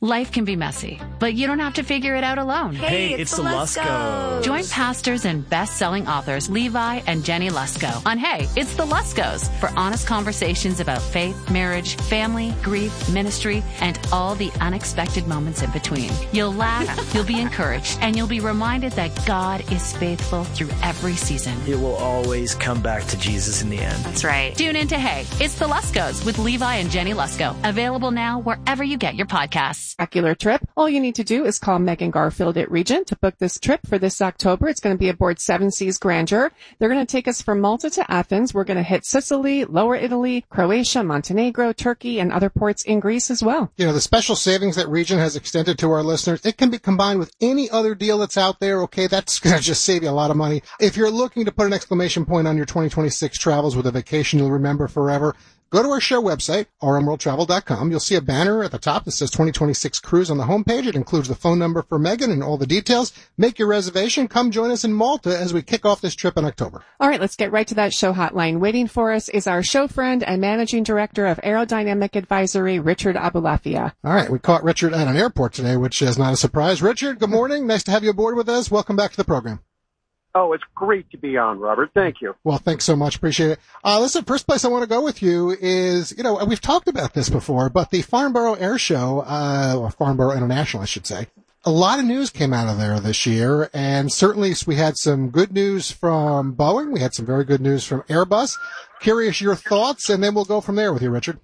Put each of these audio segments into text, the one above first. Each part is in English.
Life can be messy, but you don't have to figure it out alone. Hey, it's the Luskos. Join pastors and best-selling authors Levi and Jenny Lusko on Hey, It's the Luskos for honest conversations about faith, marriage, family, grief, ministry, and all the unexpected moments in between. You'll laugh, you'll be encouraged, and you'll be reminded that God is faithful through every season. It will always come back to Jesus in the end. That's right. Tune in to Hey, It's the Luskos with Levi and Jenny Lusko. Available now wherever you get your podcasts. Spectacular trip. All you need to do is call Megan Garfield at Regent to book this trip for this October. It's going to be aboard Seven Seas Grandeur. They're going to take us from Malta to Athens. We're going to hit Sicily, Lower Italy, Croatia, Montenegro, Turkey, and other ports in Greece as well. You know, the special savings that Regent has extended to our listeners, it can be combined with any other deal that's out there. Okay, that's going to just save you a lot of money. If you're looking to put an exclamation point on your 2026 travels with a vacation you'll remember forever, go to our show website, rmworldtravel.com. You'll see a banner at the top that says 2026 Cruise on the homepage. It includes the phone number for Megan and all the details. Make your reservation. Come join us in Malta as we kick off this trip in October. All right, let's get right to that show hotline. Waiting for us is our show friend and managing director of Aerodynamic Advisory, Richard Abulafia. All right, we caught Richard at an airport today, which is not a surprise. Richard, good morning. Nice to have you aboard with us. Welcome back to the program. Oh, it's great to be on, Robert. Thank you. Well, thanks so much. Appreciate it. Listen, first place I want to go with you is, you know, we've talked about this before, but the Farnborough Air Show, or Farnborough International, I should say. A lot of news came out of there this year, and certainly we had some good news from Boeing. We had some very good news from Airbus. Curious your thoughts, and then we'll go from there with you, Richard.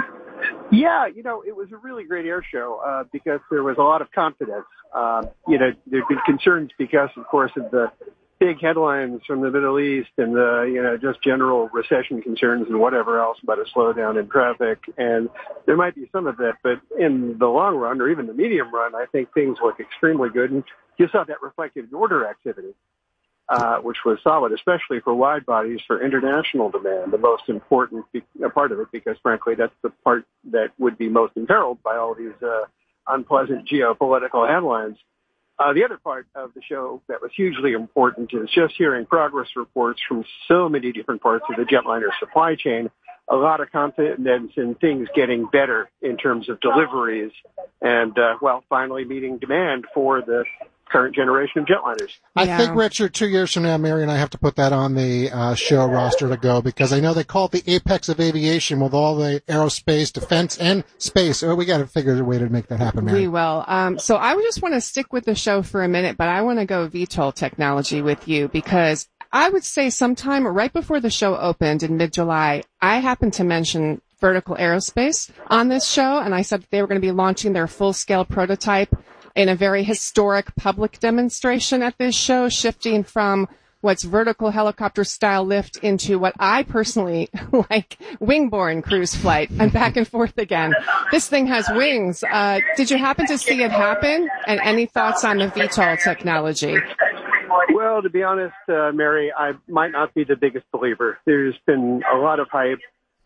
Yeah, you know, it was a really great air show because there was a lot of confidence. You know, there'd been concerns because, of course, of the big headlines from the Middle East and the, you know, just general recession concerns and whatever else about a slowdown in traffic. And there might be some of that, but in the long run or even the medium run, I think things look extremely good. And you saw that reflected in order activity, which was solid, especially for wide bodies for international demand, the most important part of it, because frankly, that's the part that would be most imperiled by all these unpleasant geopolitical headlines. The other part of the show that was hugely important is just hearing progress reports from so many different parts of the jetliner supply chain, a lot of confidence in things getting better in terms of deliveries and, finally meeting demand for the current generation of jetliners. I think, Richard, 2 years from now, Mary and I have to put that on the show roster to go, because I know they call it the apex of aviation with all the aerospace, defense, and space. Oh, we got to figure a way to make that happen, Mary. We will. So I would just want to stick with the show for a minute, but I want to go VTOL technology with you, because I would say sometime right before the show opened in mid-July, I happened to mention Vertical Aerospace on this show, and I said that they were going to be launching their full-scale prototype in a very historic public demonstration at this show, shifting from what's vertical helicopter style lift into what I personally like, wing-borne cruise flight, and back and forth again. This thing has wings. Did you happen to see it happen? And any thoughts on the VTOL technology? Well, to be honest, Mary, I might not be the biggest believer. There's been a lot of hype.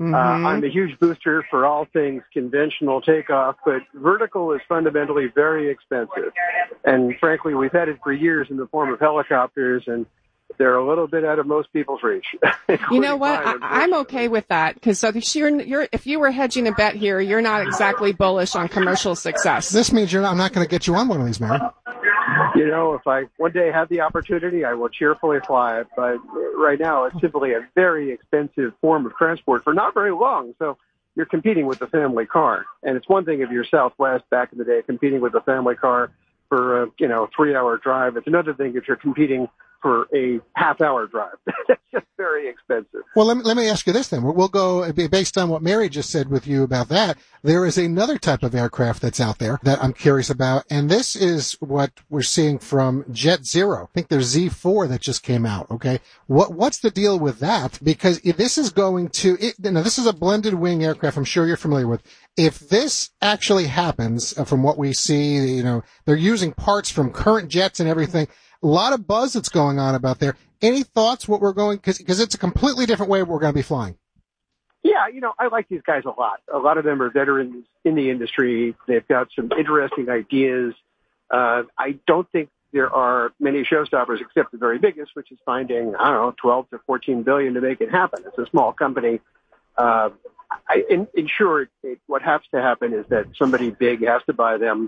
I'm a huge booster for all things conventional takeoff, but vertical is fundamentally very expensive. And frankly, we've had it for years in the form of helicopters, and they're a little bit out of most people's reach. You know what? I'm okay with that, because so if you were hedging a bet here, you're not exactly bullish on commercial success. This means I'm not going to get you on one of these, Mary. You know, if I one day have the opportunity, I will cheerfully fly it. But right now, it's simply a very expensive form of transport for not very long. So you're competing with the family car. And it's one thing if you're Southwest back in the day competing with the family car for a 3-hour drive. It's another thing if you're competing for a half-hour drive. That's just very expensive. Well, let me ask you this then. We'll go, based on what Mary just said with you about that, there is another type of aircraft that's out there that I'm curious about, and this is what we're seeing from Jet Zero. I think there's Z4 that just came out, okay? What's the deal with that? Because if this is going to, this is a blended wing aircraft I'm sure you're familiar with. If this actually happens, from what we see, they're using parts from current jets and everything. A lot of buzz that's going on about there. Any thoughts what we're going, because it's a completely different way we're going to be flying. Yeah, I like these guys a lot. A lot of them are veterans in the industry. They've got some interesting ideas. I don't think there are many showstoppers except the very biggest, which is finding, 12 to 14 billion to make it happen. It's a small company. In short, what has to happen is that somebody big has to buy them.